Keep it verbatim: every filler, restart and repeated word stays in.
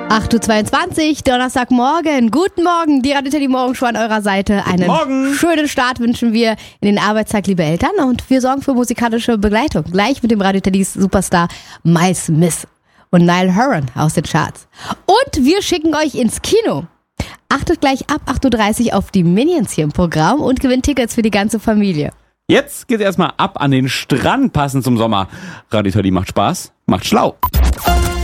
acht Uhr zweiundzwanzig, Donnerstagmorgen. Guten Morgen, die Radio Teddy Morgenshow an eurer Seite. Einen Morgen. schönen Start wünschen wir in den Arbeitstag, liebe Eltern. Und wir sorgen für musikalische Begleitung. Gleich mit dem Radio Teddys Superstar Miles Smith und Niall Horan aus den Charts. Und wir schicken euch ins Kino. Achtet gleich ab acht Uhr dreißig auf die Minions hier im Programm und gewinnt Tickets für die ganze Familie. Jetzt geht's erstmal ab an den Strand, passend zum Sommer. Radio Teddy macht Spaß, macht schlau.